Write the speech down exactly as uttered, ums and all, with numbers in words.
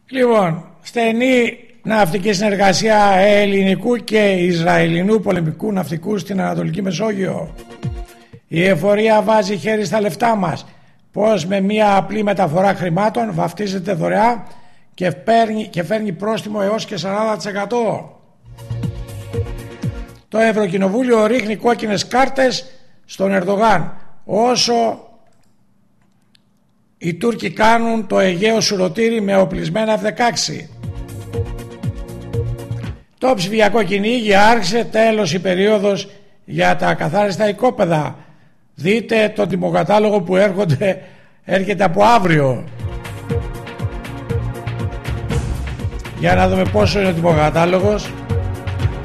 Λοιπόν, στενή ναυτική συνεργασία ελληνικού και ισραηλινού πολεμικού ναυτικού στην Ανατολική Μεσόγειο. Η εφορία βάζει χέρι στα λεφτά μας. Πως με μια απλή μεταφορά χρημάτων βαφτίζεται δωρεά και φέρνει, και φέρνει πρόστιμο έως και σαράντα τοις εκατό. Το Ευρωκοινοβούλιο ρίχνει κόκκινες κάρτες στον Ερντογάν, όσο οι Τούρκοι κάνουν το Αιγαίο σουρωτήρι με οπλισμένα εφ δεκαέξι. Το ψηφιακό κυνήγι άρχισε, τέλος η περίοδος για τα καθάριστα οικόπεδα. Δείτε τον τιμοκατάλογο που έρχονται, έρχεται από αύριο. Για να δούμε πόσο είναι ο τιμοκατάλογος.